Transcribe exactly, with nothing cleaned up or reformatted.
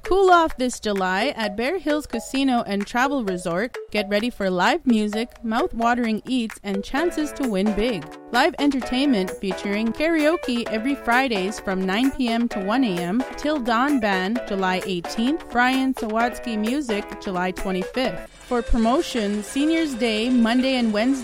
Cool off this July at Bear Hills Casino and Travel Resort. Get ready for live music, mouth-watering eats, and chances to win big. Live entertainment featuring karaoke every Fridays from nine p.m. to one a.m. Till Dawn Band, July eighteenth. Brian Sawatsky Music, July twenty-fifth. For promotions, Seniors Day, Monday and Wednesday